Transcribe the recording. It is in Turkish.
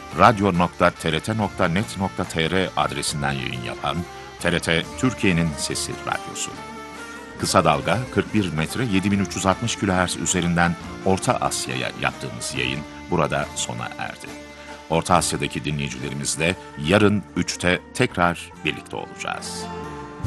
radyo.trt.net.tr adresinden yayın yapan TRT Türkiye'nin Sesi Radyosu. Kısa dalga 41 metre 7360 kHz üzerinden Orta Asya'ya yaptığımız yayın burada sona erdi. Orta Asya'daki dinleyicilerimizle yarın 3'te tekrar birlikte olacağız.